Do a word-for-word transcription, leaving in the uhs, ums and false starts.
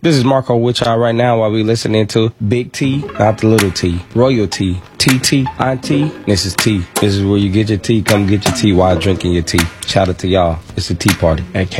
This is Marco with y'all right now while we listening to Big T, not the little T, Royalty, T T, Auntie. This is T. This is where you get your tea. Come get your tea while drinking your tea. Shout out to y'all. It's a tea party. A K